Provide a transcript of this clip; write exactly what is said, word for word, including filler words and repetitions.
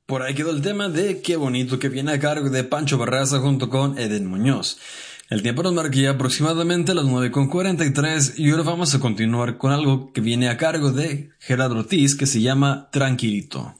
Por ahí quedó el tema de Qué bonito, que viene a cargo de Pancho Barraza junto con Eden Muñoz. El tiempo nos marca aproximadamente las nueve con cuarenta y tres y ahora vamos a continuar con algo que viene a cargo de Gerardo Ortiz que se llama Tranquilito.